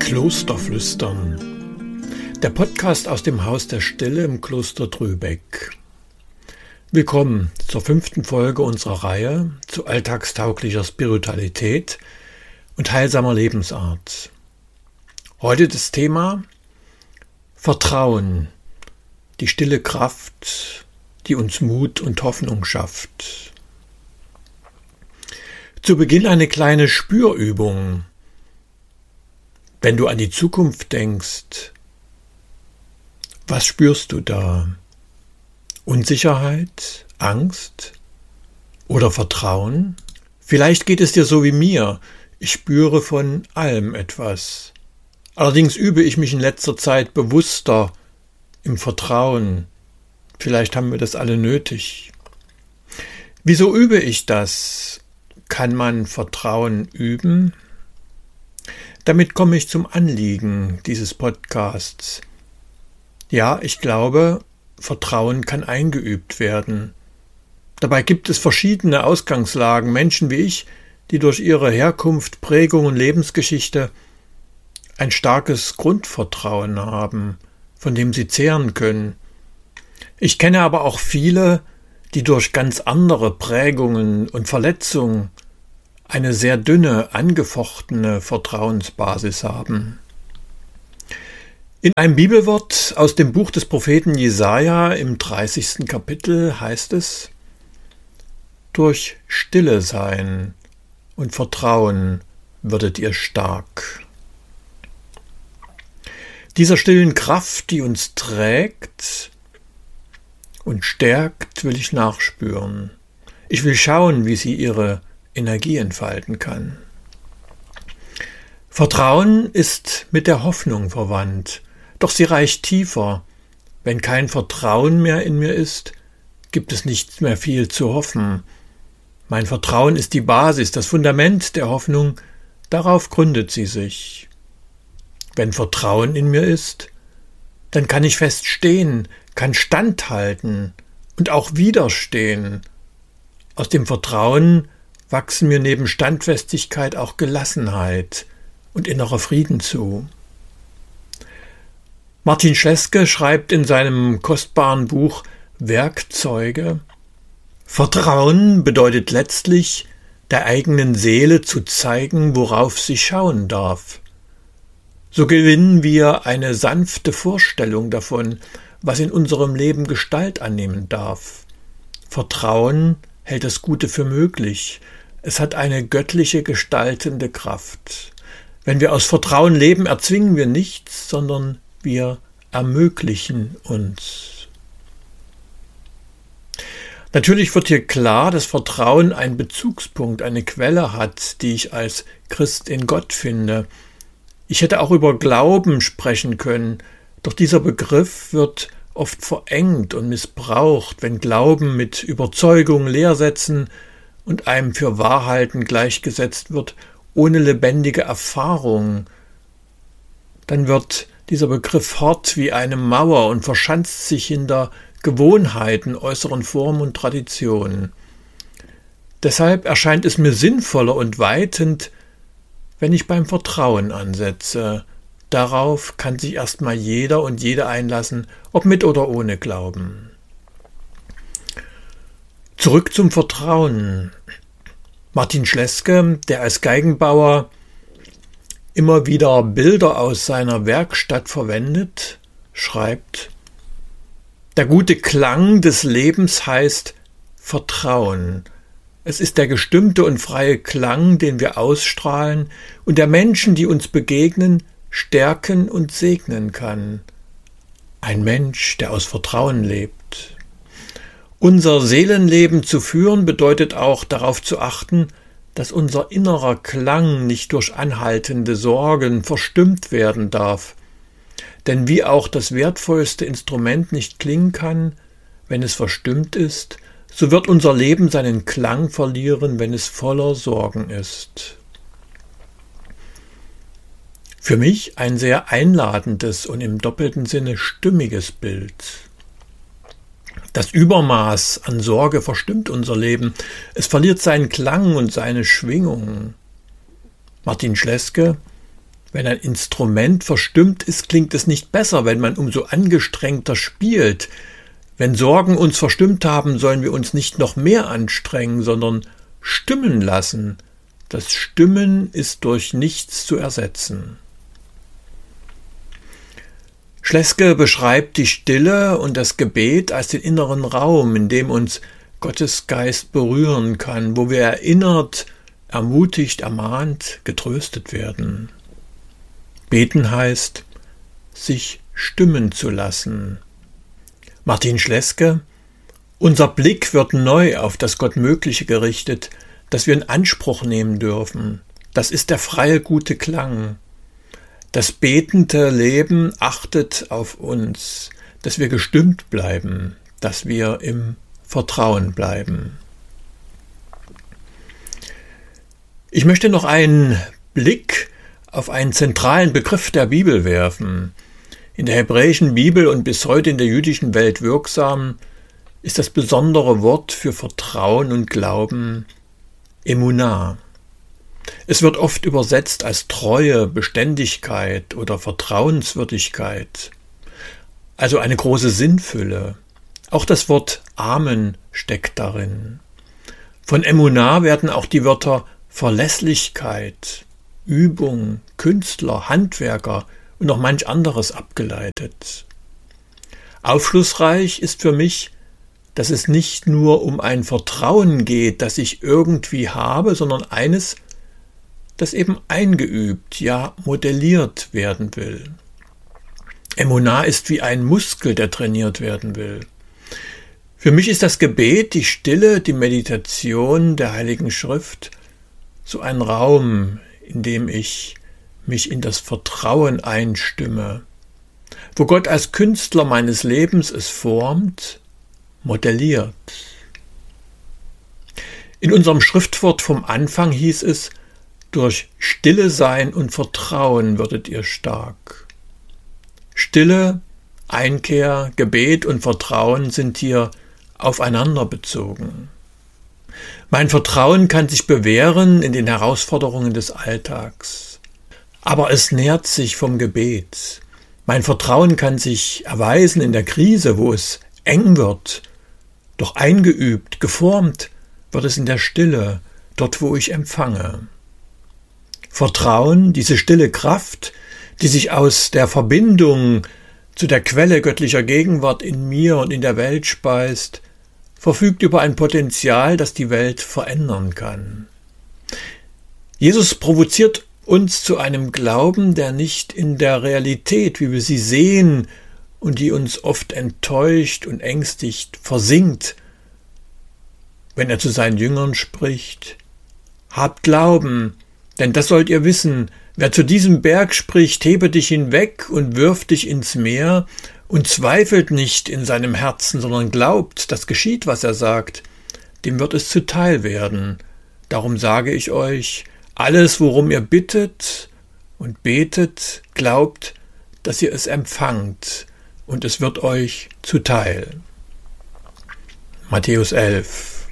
Klosterflüstern, der Podcast aus dem Haus der Stille im Kloster Trübeck. Willkommen zur 5. Folge unserer Reihe zu alltagstauglicher Spiritualität und heilsamer Lebensart. Heute das Thema Vertrauen, die stille Kraft, die uns Mut und Hoffnung schafft. Zu Beginn eine kleine Spürübung. Wenn du an die Zukunft denkst, was spürst du da? Unsicherheit, Angst oder Vertrauen? Vielleicht geht es dir so wie mir. Ich spüre von allem etwas. Allerdings übe ich mich in letzter Zeit bewusster im Vertrauen. Vielleicht haben wir das alle nötig. Wieso übe ich das? Kann man Vertrauen üben? Damit komme ich zum Anliegen dieses Podcasts. Ja, ich glaube, Vertrauen kann eingeübt werden. Dabei gibt es verschiedene Ausgangslagen, Menschen wie ich, die durch ihre Herkunft, Prägung und Lebensgeschichte ein starkes Grundvertrauen haben, von dem sie zehren können. Ich kenne aber auch viele, die durch ganz andere Prägungen und Verletzungen eine sehr dünne, angefochtene Vertrauensbasis haben. In einem Bibelwort aus dem Buch des Propheten Jesaja im 30. Kapitel heißt es: Durch Stille sein und Vertrauen würdet ihr stark. Dieser stillen Kraft, die uns trägt und stärkt, will ich nachspüren. Ich will schauen, wie sie ihre Energie entfalten kann. Vertrauen ist mit der Hoffnung verwandt, doch sie reicht tiefer. Wenn kein Vertrauen mehr in mir ist, gibt es nicht mehr viel zu hoffen. Mein Vertrauen ist die Basis, das Fundament der Hoffnung, darauf gründet sie sich. Wenn Vertrauen in mir ist, dann kann ich fest stehen, kann standhalten und auch widerstehen. Aus dem Vertrauen wachsen mir neben Standfestigkeit auch Gelassenheit und innerer Frieden zu. Martin Schleske schreibt in seinem kostbaren Buch Werkzeuge: Vertrauen bedeutet letztlich, der eigenen Seele zu zeigen, worauf sie schauen darf. So gewinnen wir eine sanfte Vorstellung davon, was in unserem Leben Gestalt annehmen darf. Vertrauen hält das Gute für möglich. Es hat eine göttliche gestaltende Kraft. Wenn wir aus Vertrauen leben, erzwingen wir nichts, sondern wir ermöglichen uns. Natürlich wird hier klar, dass Vertrauen einen Bezugspunkt, eine Quelle hat, die ich als Christ in Gott finde. Ich hätte auch über Glauben sprechen können, doch dieser Begriff wird oft verengt und missbraucht, wenn Glauben mit Überzeugung, Lehrsätzen und einem für Wahrhalten gleichgesetzt wird, ohne lebendige Erfahrung. Dann wird dieser Begriff hart wie eine Mauer und verschanzt sich hinter Gewohnheiten, äußeren Formen und Traditionen. Deshalb erscheint es mir sinnvoller und weitend, wenn ich beim Vertrauen ansetze. Darauf kann sich erstmal jeder und jede einlassen, ob mit oder ohne Glauben. Zurück zum Vertrauen. Martin Schleske, der als Geigenbauer immer wieder Bilder aus seiner Werkstatt verwendet, schreibt: Der gute Klang des Lebens heißt Vertrauen. Es ist der gestimmte und freie Klang, den wir ausstrahlen und der Menschen, die uns begegnen, stärken und segnen kann. Ein Mensch, der aus Vertrauen lebt. Unser Seelenleben zu führen bedeutet auch darauf zu achten, dass unser innerer Klang nicht durch anhaltende Sorgen verstimmt werden darf. Denn wie auch das wertvollste Instrument nicht klingen kann, wenn es verstimmt ist, so wird unser Leben seinen Klang verlieren, wenn es voller Sorgen ist. Für mich ein sehr einladendes und im doppelten Sinne stimmiges Bild. Das Übermaß an Sorge verstimmt unser Leben. Es verliert seinen Klang und seine Schwingung. Martin Schleske Wenn ein Instrument verstimmt ist, klingt es nicht besser, wenn man umso angestrengter spielt. Wenn Sorgen uns verstimmt haben, sollen wir uns nicht noch mehr anstrengen, sondern stimmen lassen. Das Stimmen ist durch nichts zu ersetzen. Schleske beschreibt die Stille und das Gebet als den inneren Raum, in dem uns Gottes Geist berühren kann, wo wir erinnert, ermutigt, ermahnt, getröstet werden. Beten heißt, sich stimmen zu lassen. Martin Schleske: Unser Blick wird neu auf das Gottmögliche gerichtet, das wir in Anspruch nehmen dürfen. Das ist der freie, gute Klang. Das betende Leben achtet auf uns, dass wir gestimmt bleiben, dass wir im Vertrauen bleiben. Ich möchte noch einen Blick auf einen zentralen Begriff der Bibel werfen. In der hebräischen Bibel und bis heute in der jüdischen Welt wirksam ist das besondere Wort für Vertrauen und Glauben Emunah. Es wird oft übersetzt als Treue, Beständigkeit oder Vertrauenswürdigkeit, also eine große Sinnfülle. Auch das Wort Amen steckt darin. Von Emunah werden auch die Wörter Verlässlichkeit, Übung, Künstler, Handwerker und noch manch anderes abgeleitet. Aufschlussreich ist für mich, dass es nicht nur um ein Vertrauen geht, das ich irgendwie habe, sondern eines, das eben eingeübt, ja modelliert werden will. Emunah ist wie ein Muskel, der trainiert werden will. Für mich ist das Gebet, die Stille, die Meditation der Heiligen Schrift so ein Raum, in dem ich mich in das Vertrauen einstimme, wo Gott als Künstler meines Lebens es formt, modelliert. In unserem Schriftwort vom Anfang hieß es, durch Stille sein und Vertrauen würdet ihr stark. Stille, Einkehr, Gebet und Vertrauen sind hier aufeinander bezogen. Mein Vertrauen kann sich bewähren in den Herausforderungen des Alltags, aber es nährt sich vom Gebet. Mein Vertrauen kann sich erweisen in der Krise, wo es eng wird, doch eingeübt, geformt wird es in der Stille, dort wo ich empfange. Vertrauen, diese stille Kraft, die sich aus der Verbindung zu der Quelle göttlicher Gegenwart in mir und in der Welt speist, verfügt über ein Potenzial, das die Welt verändern kann. Jesus provoziert uns zu einem Glauben, der nicht in der Realität, wie wir sie sehen und die uns oft enttäuscht und ängstigt, versinkt, wenn er zu seinen Jüngern spricht: Habt Glauben, denn das sollt ihr wissen, wer zu diesem Berg spricht, hebe dich hinweg und wirf dich ins Meer, und zweifelt nicht in seinem Herzen, sondern glaubt, dass geschieht, was er sagt, dem wird es zuteil werden. Darum sage ich euch, alles, worum ihr bittet und betet, glaubt, dass ihr es empfangt, und es wird euch zuteil. Matthäus 11.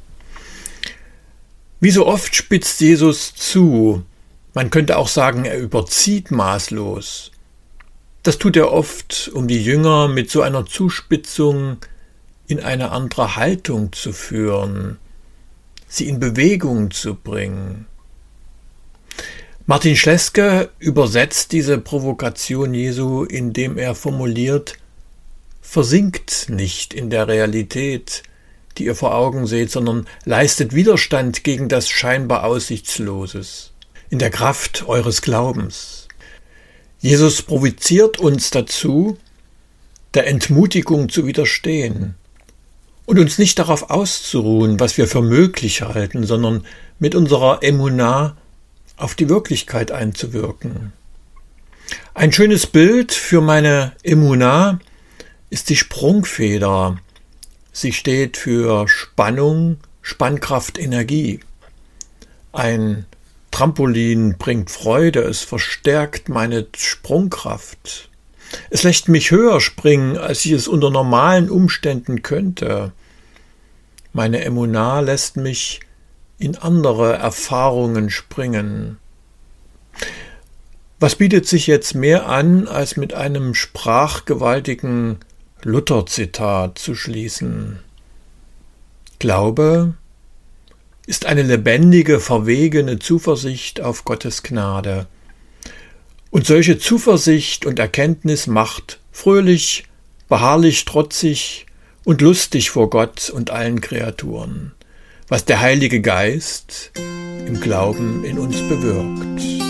Wie so oft spitzt Jesus zu. Man könnte auch sagen, er überzieht maßlos. Das tut er oft, um die Jünger mit so einer Zuspitzung in eine andere Haltung zu führen, sie in Bewegung zu bringen. Martin Schleske übersetzt diese Provokation Jesu, indem er formuliert: Versinkt nicht in der Realität, die ihr vor Augen seht, sondern leistet Widerstand gegen das scheinbar Aussichtsloses, in der Kraft eures Glaubens. Jesus provoziert uns dazu, der Entmutigung zu widerstehen und uns nicht darauf auszuruhen, was wir für möglich halten, sondern mit unserer Emunah auf die Wirklichkeit einzuwirken. Ein schönes Bild für meine Emunah ist die Sprungfeder. Sie steht für Spannung, Spannkraft, Energie. Ein Trampolin bringt Freude, es verstärkt meine Sprungkraft. Es lässt mich höher springen, als ich es unter normalen Umständen könnte. Meine Emunah lässt mich in andere Erfahrungen springen. Was bietet sich jetzt mehr an, als mit einem sprachgewaltigen Luther-Zitat zu schließen? Glaube ist eine lebendige, verwegene Zuversicht auf Gottes Gnade. Und solche Zuversicht und Erkenntnis macht fröhlich, beharrlich, trotzig und lustig vor Gott und allen Kreaturen, was der Heilige Geist im Glauben in uns bewirkt.